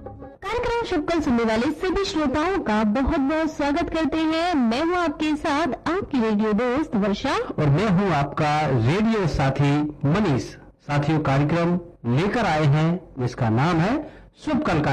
कार्यक्रम शुभकल सुनने वाले सभी श्रोताओं का बहुत बहुत स्वागत करते हैं। मैं हूँ आपके साथ आपकी रेडियो दोस्त वर्षा और मैं हूँ आपका रेडियो साथी मनीष। साथियों, कार्यक्रम लेकर आए हैं जिसका नाम है शुभकल।